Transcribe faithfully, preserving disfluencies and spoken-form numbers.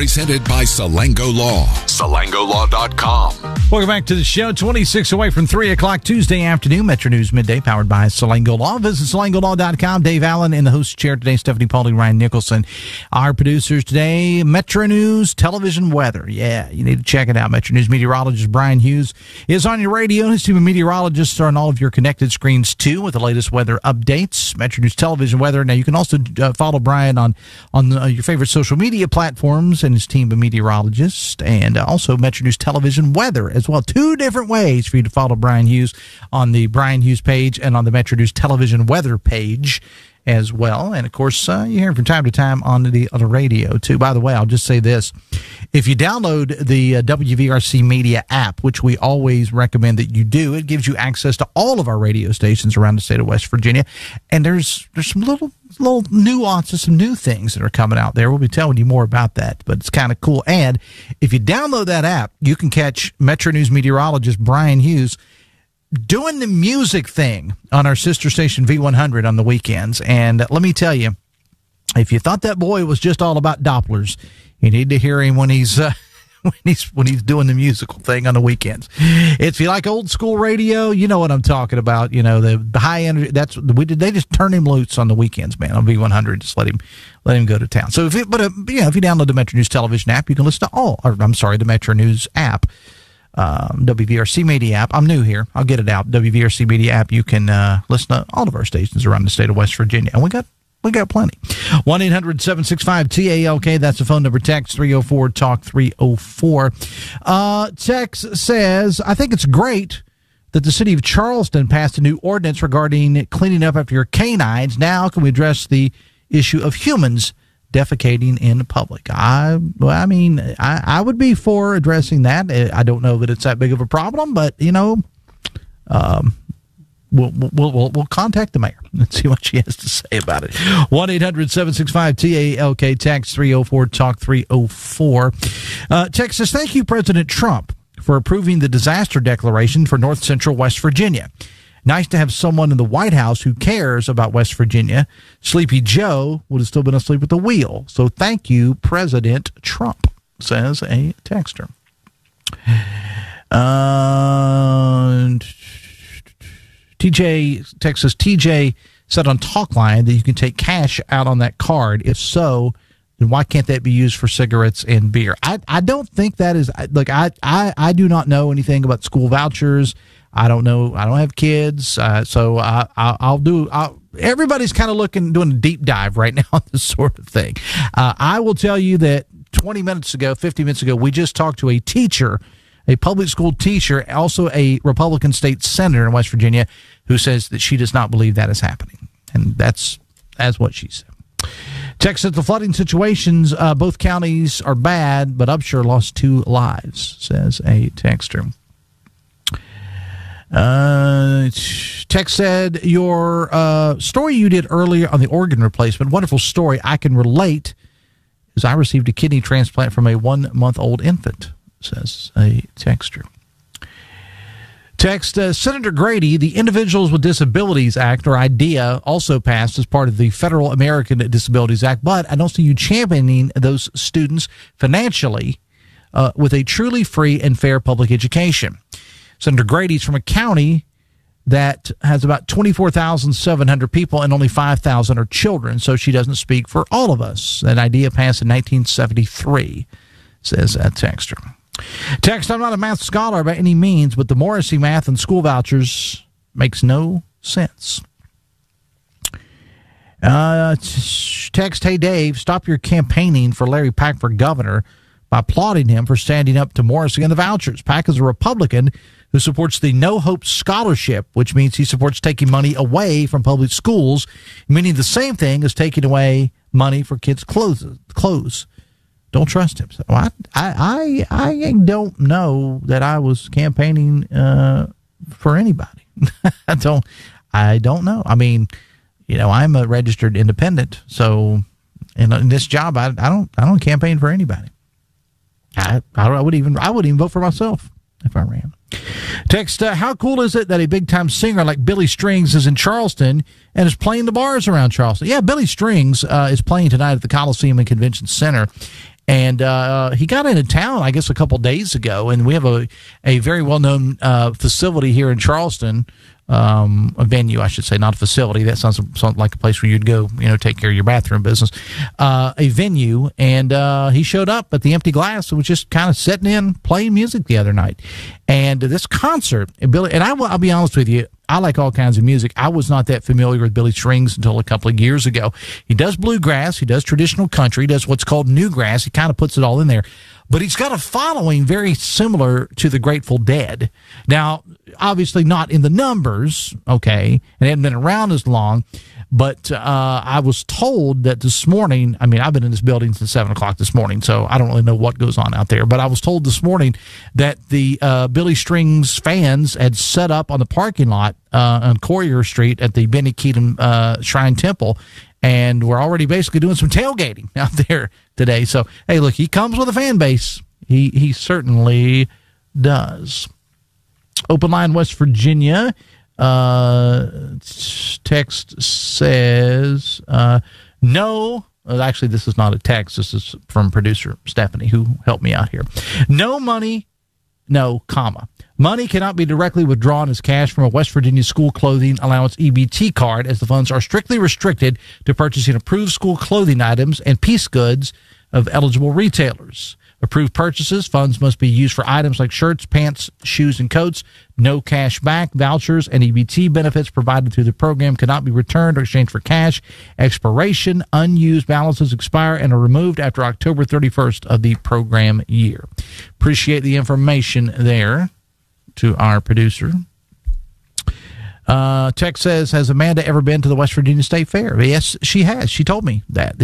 Presented by Salango Law. Salango Law dot com. Welcome back to the show. twenty-six away from three o'clock Tuesday afternoon. Metro News Midday, powered by Salango Law. Visit Salango Law dot com. Dave Allen in the host chair today. Stephanie Paulding, Ryan Nicholson. Our producers today, Metro News Television Weather. Yeah, you need to check it out. Metro News meteorologist Brian Hughes is on your radio. His team of meteorologists are on all of your connected screens, too, with the latest weather updates. Metro News Television Weather. Now, you can also uh, follow Brian on, on uh, your favorite social media platforms and his team of meteorologists, and uh, also Metro News Television Weather as well. Two different ways for you to follow Brian Hughes on the Brian Hughes page and on the Metro News Television Weather page as well. And, of course, uh, you hear him from time to time on the, on the radio, too. By the way, I'll just say this. If you download the uh, W V R C Media app, which we always recommend that you do, it gives you access to all of our radio stations around the state of West Virginia. And there's there's some little little nuances, some new things that are coming out there. We'll be telling you more about that, but it's kind of cool. And if you download that app, you can catch Metro News meteorologist Brian Hughes doing the music thing on our sister station V one hundred on the weekends. And let me tell you, if you thought that boy was just all about Dopplers, you need to hear him when he's uh, when he's when he's doing the musical thing on the weekends. If you like old school radio, you know what I'm talking about. You know, the high energy. That's we did. They just turn him loose on the weekends, man. On V one hundred, just let him let him go to town. So if it, but uh, you know, if you download the Metro News Television app, you can listen to all. Or, I'm sorry, the Metro News app. Um, W V R C Media app. I'm new here. I'll get it out. W V R C Media app. You can uh, listen to all of our stations around the state of West Virginia, and we got we got plenty. one eight hundred seven six five T A L K. That's the phone number. Text three oh four talk three oh four. Uh, Text says, I think it's great that the city of Charleston passed a new ordinance regarding cleaning up after your canines. Now can we address the issue of humans defecating in public? I, well, I mean, I, I would be for addressing that. I don't know that it's that big of a problem, but you know, um, we'll we'll we'll, we'll contact the mayor and see what she has to say about it. One eight hundred seven six five T A L K. Text three oh four talk three oh four. Uh, text says, thank you, President Trump, for approving the disaster declaration for North Central West Virginia. Nice to have someone in the White House who cares about West Virginia. Sleepy Joe would have still been asleep at the wheel. So thank you, President Trump, says a texter. Uh, T J, Texas, T J said on Talkline that you can take cash out on that card. If so, then why can't that be used for cigarettes and beer? I, I don't think that is, like, I, I, I do not know anything about school vouchers. I don't know. I don't have kids, uh, so I, I, I'll do. I'll, everybody's kind of looking, doing a deep dive right now on this sort of thing. Uh, I will tell you that twenty minutes ago, fifty minutes ago, we just talked to a teacher, a public school teacher, also a Republican state senator in West Virginia, who says that she does not believe that is happening, and that's that's what she said. Texas, the flooding situations, uh, both counties are bad, but Upshur lost two lives, says a texter. Uh, Tex said, your uh, story you did earlier on the organ replacement, wonderful story. I can relate, as I received a kidney transplant from a one-month-old infant, says a texter. Text, uh, Senator Grady, the Individuals with Disabilities Act, or IDEA, also passed as part of the Federal American Disabilities Act, but I don't see you championing those students financially uh, with a truly free and fair public education. Senator Grady's from a county that has about twenty-four thousand seven hundred people and only five thousand are children, so she doesn't speak for all of us. That idea passed in nineteen seventy-three, says that texter. Text, I'm not a math scholar by any means, but the Morrissey math and school vouchers makes no sense. Uh, text, hey, Dave, stop your campaigning for Larry Pack for governor by applauding him for standing up to Morrissey and the vouchers. Pack is a Republican who supports the No Hope Scholarship, which means he supports taking money away from public schools, meaning the same thing as taking away money for kids' clothes. clothes. Don't trust him. So I, I, I, I don't know that I was campaigning uh, for anybody. I don't, I don't know. I mean, you know, I'm a registered independent, so in, in this job, I, I don't, I don't campaign for anybody. I, I would even, I would even vote for myself if I ran. Text, uh, how cool is it that a big-time singer like Billy Strings is in Charleston and is playing the bars around Charleston? Yeah, Billy Strings uh, is playing tonight at the Coliseum and Convention Center. And uh, he got into town, I guess, a couple days ago. And we have a, a very well-known uh, facility here in Charleston, um, a venue, I should say, not a facility. That sounds something like a place where you'd go, you know, take care of your bathroom business. Uh, a venue, and uh, he showed up at the Empty Glass and was just kind of sitting in, playing music the other night. And this concert, Billy, and I will, I'll be honest with you, I like all kinds of music. I was not that familiar with Billy Strings until a couple of years ago. He does bluegrass. He does traditional country. He does what's called newgrass. He kind of puts it all in there. But he's got a following very similar to the Grateful Dead. Now, obviously not in the numbers, okay, and they haven't been around as long. But uh, I was told that this morning, I mean, I've been in this building since seven o'clock this morning, so I don't really know what goes on out there. But I was told this morning that the uh, Billy Strings fans had set up on the parking lot uh, on Courier Street at the Benny Keaton uh, Shrine Temple, and we're already basically doing some tailgating out there today. So, hey, look, he comes with a fan base. He, he certainly does. Open line, West Virginia. Uh, text says, uh, no, actually, this is not a text. This is from producer Stephanie, who helped me out here. No money, no, comma. Money cannot be directly withdrawn as cash from a West Virginia school clothing allowance E B T card, as the funds are strictly restricted to purchasing approved school clothing items and piece goods of eligible retailers. Approved purchases, funds must be used for items like shirts, pants, shoes, and coats. No cash back, vouchers, and E B T benefits provided through the program cannot be returned or exchanged for cash. Expiration, unused balances expire and are removed after October thirty-first of the program year. Appreciate the information there to our producer. Uh, Tex says, has Amanda ever been to the West Virginia State Fair? Yes, she has. She told me that.